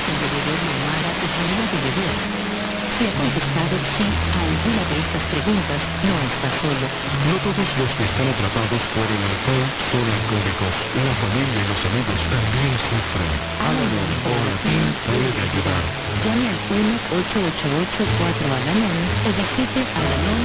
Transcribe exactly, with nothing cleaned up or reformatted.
el bebedor de Omara dejaría de beber? Si ha contestado sí a alguna de estas preguntas, no está solo. No todos los que están atrapados por el alcohol son alcohólicos. La familia y los amigos también sufren. Al-Anon Orapin puede ayudar. Llame al uno ocho ocho ocho cuatro Al-Anon o visite al anon